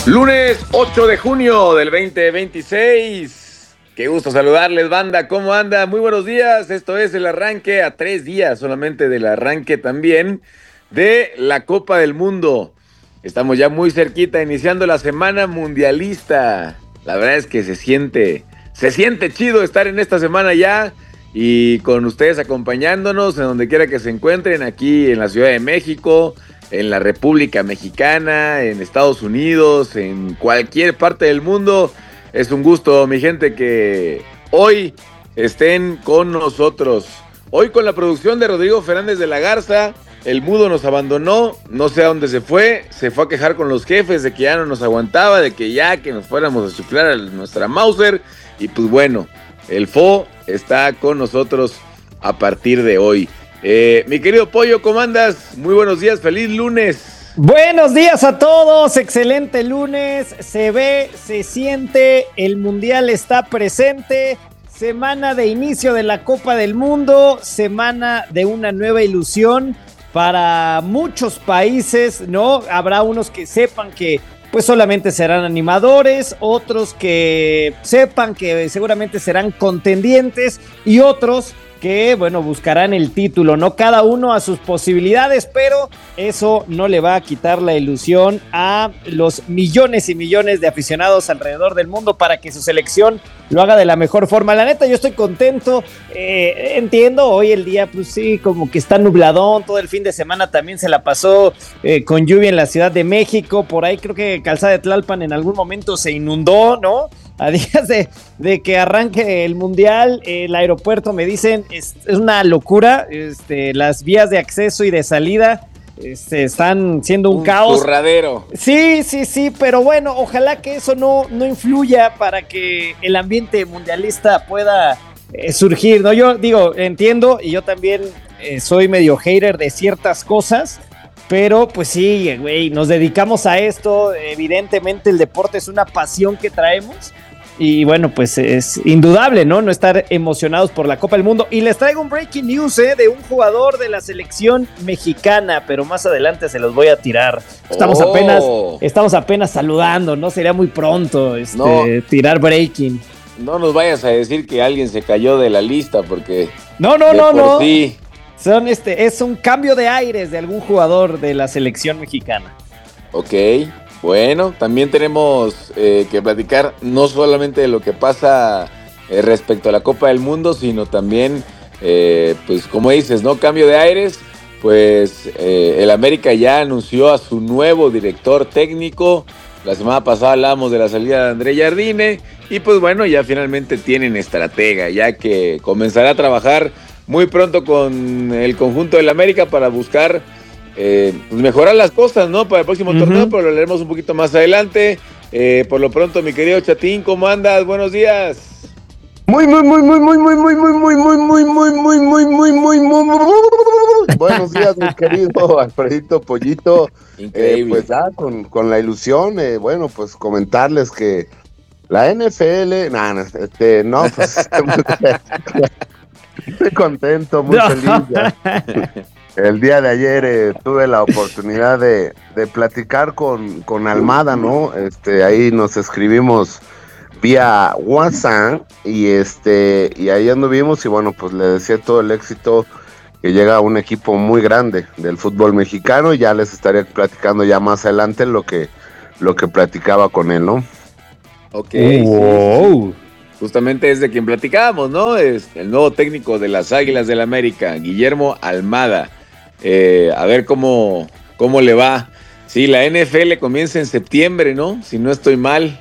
Lunes 8 de junio del 2026. Qué gusto saludarles, banda. ¿Cómo anda? Muy buenos días. Esto es el arranque a 3 días solamente del arranque también de la Copa del Mundo. Estamos ya muy cerquita, iniciando la semana mundialista. La verdad es que se siente chido estar en esta semana ya y con ustedes acompañándonos en donde quiera que se encuentren, aquí en la Ciudad de México, en la República Mexicana, en Estados Unidos, en cualquier parte del mundo. Es un gusto, mi gente, que hoy estén con nosotros. Hoy con la producción de Rodrigo Fernández de la Garza. El mudo nos abandonó, no sé a dónde se fue a quejar con los jefes de que ya no nos aguantaba, de que ya que nos fuéramos a chiflar a nuestra Mauser. Y pues bueno, el Fo está con nosotros a partir de hoy. Mi querido Pollo, ¿cómo andas? Muy buenos días, feliz lunes. Buenos días a todos, excelente lunes, se ve, se siente, el Mundial está presente, semana de inicio de la Copa del Mundo, semana de una nueva ilusión para muchos países, ¿no? Habrá unos que sepan que pues solamente serán animadores, otros que sepan que seguramente serán contendientes y otros que, bueno, buscarán el título, ¿no? Cada uno a sus posibilidades, pero eso no le va a quitar la ilusión a los millones y millones de aficionados alrededor del mundo para que su selección lo haga de la mejor forma. La neta, yo estoy contento, entiendo, hoy el día, pues sí, como que está nubladón, todo el fin de semana también se la pasó con lluvia en la Ciudad de México, por ahí creo que Calzada de Tlalpan en algún momento se inundó, ¿no? A días de que arranque el Mundial, el aeropuerto, me dicen, es una locura, las vías de acceso y de salida están siendo un caos. Zurradero. Sí, pero bueno, ojalá que eso no influya para que el ambiente mundialista pueda surgir, ¿no? Yo digo, entiendo, y yo también soy medio hater de ciertas cosas, pero pues sí, güey, nos dedicamos a esto, evidentemente el deporte es una pasión que traemos y bueno, pues es indudable, ¿no? No estar emocionados por la Copa del Mundo. Y les traigo un breaking news, de un jugador de la selección mexicana, pero más adelante se los voy a tirar. Estamos apenas saludando, ¿no? Sería muy pronto tirar breaking. No nos vayas a decir que alguien se cayó de la lista porque... No. Sí. Es un cambio de aires de algún jugador de la selección mexicana. Ok, bueno, también tenemos que platicar no solamente de lo que pasa respecto a la Copa del Mundo, sino también, pues como dices, ¿no? Cambio de aires, pues el América ya anunció a su nuevo director técnico. La semana pasada hablábamos de la salida de André Jardine y pues bueno, ya finalmente tienen estratega, ya que comenzará a trabajar muy pronto con el conjunto del América para buscar pues mejorar las cosas, ¿no? Para el próximo torneo, pero lo leeremos un poquito más adelante. Por lo pronto, mi querido Chatín, ¿cómo andas? Buenos días. Muy. Buenos días, mi querido Alfredito Pollito. Increíble. Pues ya con la ilusión, bueno, pues comentarles que la NFL, pues estoy contento, muy feliz. Ya. El día de ayer tuve la oportunidad de platicar con Almada, ¿no? Ahí nos escribimos vía WhatsApp y ahí anduvimos y bueno, pues le decía todo el éxito que llega a un equipo muy grande del fútbol mexicano y ya les estaré platicando ya más adelante lo que platicaba con él, ¿no? Ok. Wow. Sí. Justamente es de quien platicábamos, ¿no? Es el nuevo técnico de las Águilas del América, Guillermo Almada. A ver cómo le va. Sí, la NFL comienza en septiembre, ¿no? Si no estoy mal.